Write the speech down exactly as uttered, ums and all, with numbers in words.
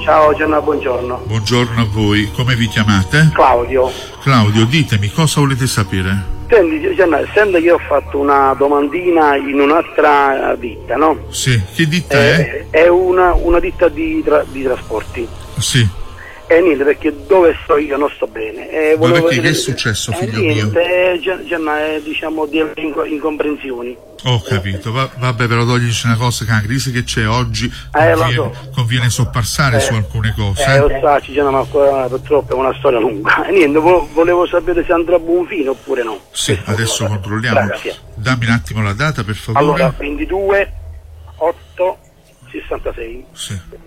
Ciao Gianna, buongiorno. Buongiorno a voi, come vi chiamate? Claudio. Claudio, ditemi, cosa volete sapere? Senti Gianna, essendo che io ho fatto una domandina in un'altra ditta, no? Sì, che ditta eh, è? È una, una ditta di, tra, di trasporti. Sì. E niente, perché dove sto io non sto bene. E Ma perché vedere... che è successo, figlio eh, niente, mio? Eh, Gianna, è diciamo di inco- incomprensioni. Ho capito, Va, vabbè, però toglici una cosa, che la crisi che c'è oggi Eh, conviene, so. conviene soppassare eh, su alcune cose. Eh, lo so, Gianna, ma qua, purtroppo è una storia lunga. E niente, vo- volevo sapere se andrà a buon fine oppure no. Sì, Questo adesso volevo controlliamo. Grazie. Dammi un attimo la data, per favore. Allora, ventidue otto sessantasei. Sì.